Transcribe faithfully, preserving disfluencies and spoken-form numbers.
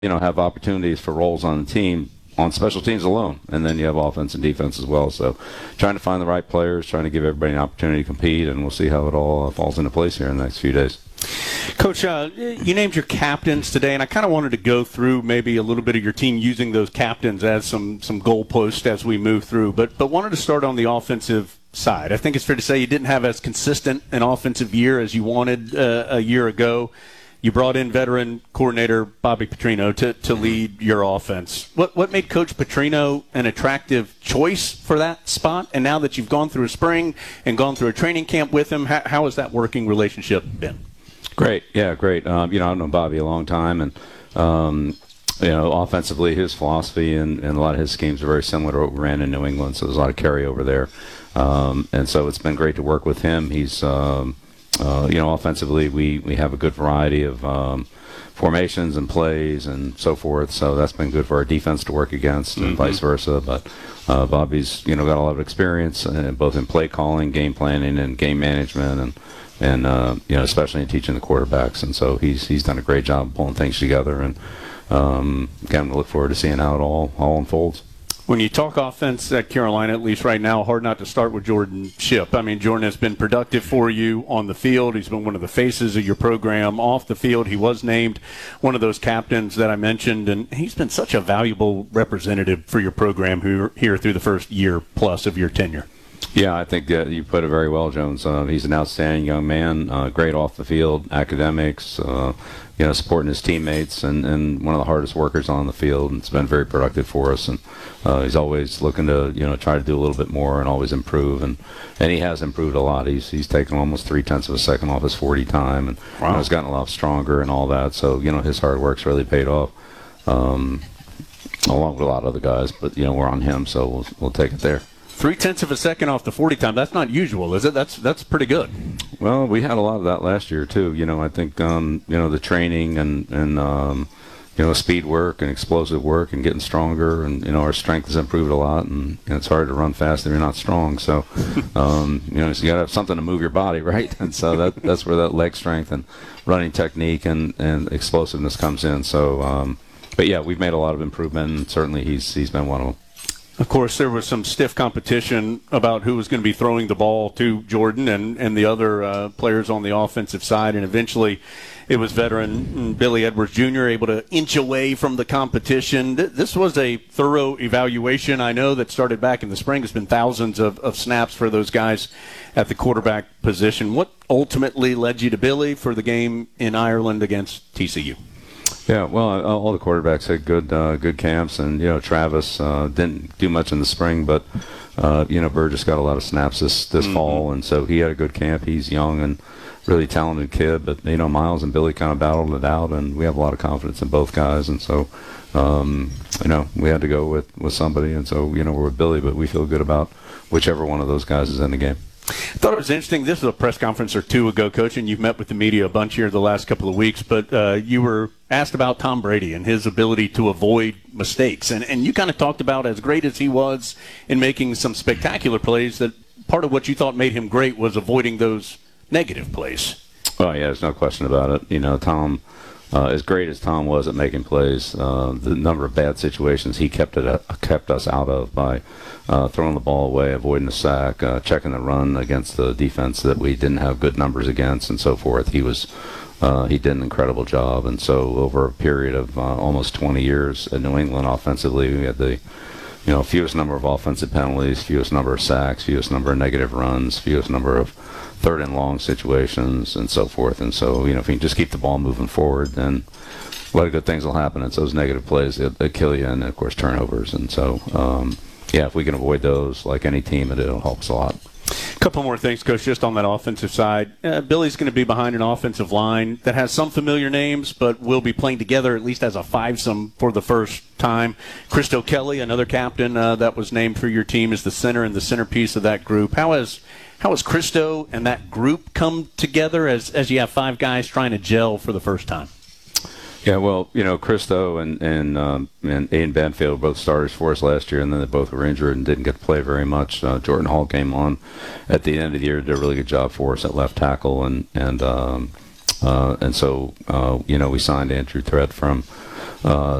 you know, have opportunities for roles on the team on special teams alone, and then you have offense and defense as well. So trying to find the right players, trying to give everybody an opportunity to compete, and we'll see how it all uh, falls into place here in the next few days. Coach, uh, you named your captains today, and I kind of wanted to go through maybe a little bit of your team using those captains as some, some goalposts as we move through, but, but wanted to start on the offensive side. I think it's fair to say you didn't have as consistent an offensive year as you wanted uh, a year ago. You brought in veteran coordinator Bobby Petrino to, to lead your offense. What what made Coach Petrino an attractive choice for that spot? And now that you've gone through a spring and gone through a training camp with him, how, how has that working relationship been? Great, yeah, great. Um, you know, I've known Bobby a long time, and um, you know, offensively, his philosophy and, and a lot of his schemes are very similar to what we ran in New England. So there's a lot of carryover there, um, and so it's been great to work with him. He's um, Uh, you know, offensively, we, we have a good variety of um, formations and plays and so forth. So that's been good for our defense to work against, and mm-hmm. vice versa. But uh, Bobby's, you know, got a lot of experience uh, both in play calling, game planning, and game management, and and uh, you know, especially in teaching the quarterbacks. And so he's he's done a great job pulling things together. And um, again, we look forward to seeing how it all all unfolds. When you talk offense at Carolina, at least right now, hard not to start with Jordan Shipp. I mean, Jordan has been productive for you on the field. He's been one of the faces of your program off the field. He was named one of those captains that I mentioned, and he's been such a valuable representative for your program here through the first year plus of your tenure. Yeah, I think uh, you put it very well, Jones. Uh, he's an outstanding young man, uh, great off the field, academics, uh, you know, supporting his teammates, and, and one of the hardest workers on the field. And it's been very productive for us. And uh, he's always looking to, you know, try to do a little bit more and always improve. And, and he has improved a lot. He's he's taken almost three tenths of a second off his forty time, and wow. you know, he's gotten a lot stronger and all that. So you know, his hard work's really paid off, um, along with a lot of other guys. But you know, we're on him, so we'll we'll take it there. Three-tenths of a second off the forty time. That's not usual, is it? That's that's pretty good. Well, we had a lot of that last year, too. You know, I think, um, you know, the training and, and um, you know, speed work and explosive work and getting stronger. And, you know, our strength has improved a lot. And, and it's hard to run fast if you're not strong. So, um, you know, so you got to have something to move your body, right? And so that that's where that leg strength and running technique and, and explosiveness comes in. So, um, but, yeah, we've made a lot of improvement. And certainly he's he's been one of them. Of course, there was some stiff competition about who was going to be throwing the ball to Jordan and, and the other uh, players on the offensive side, and eventually it was veteran Billy Edwards Junior able to inch away from the competition. This was a thorough evaluation, I know, that started back in the spring. It's been thousands of, of snaps for those guys at the quarterback position. What ultimately led you to Billy for the game in Ireland against T C U? Yeah, well, all the quarterbacks had good uh, good camps, and, you know, Travis uh, didn't do much in the spring, but, uh, you know, Burgess got a lot of snaps this, this mm-hmm. fall, and so he had a good camp. He's young and really talented kid, but, you know, Miles and Billy kind of battled it out, and we have a lot of confidence in both guys, and so, um, you know, we had to go with, with somebody, and so, you know, we're with Billy, but we feel good about whichever one of those guys is in the game. I thought it was interesting. This was a press conference or two ago, Coach, and you've met with the media a bunch here the last couple of weeks, but uh, you were asked about Tom Brady and his ability to avoid mistakes. And, and you kind of talked about, as great as he was in making some spectacular plays, that part of what you thought made him great was avoiding those negative plays. Well, yeah, there's no question about it. You know, Tom, uh, as great as Tom was at making plays, uh, the number of bad situations he kept it uh, kept us out of by uh, throwing the ball away, avoiding the sack, uh, checking the run against the defense that we didn't have good numbers against, and so forth. He was uh, he did an incredible job, and so over a period of uh, almost twenty years in New England offensively, we had the you know fewest number of offensive penalties, fewest number of sacks, fewest number of negative runs, fewest number of third and long situations, and so forth. And so, you know, if you can just keep the ball moving forward, then a lot of good things will happen. It's those negative plays that, that kill you, and, of course, turnovers. And so, um, yeah, if we can avoid those, like any team, it, it'll help us a lot. A couple more things, Coach, just on that offensive side. Uh, Billy's going to be behind an offensive line that has some familiar names, but will be playing together at least as a fivesome for the first time. Christo Kelly, another captain uh, that was named for your team, is the center and the centerpiece of that group. How has how has Christo and that group come together as, as you have five guys trying to gel for the first time? Yeah, well, you know, Christo and and um, and Aiden Banfield were both starters for us last year, and then they both were injured and didn't get to play very much. Uh, Jordan Hall came on at the end of the year, did a really good job for us at left tackle, and and um, uh, and so uh, you know we signed Andrew Threat from uh,